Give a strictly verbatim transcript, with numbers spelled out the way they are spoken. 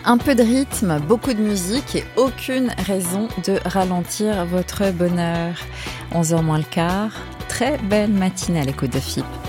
Un peu de rythme, beaucoup de musique et aucune raison de ralentir votre bonheur. onze heures moins le quart, très belle matinée à l'écoute de F I P.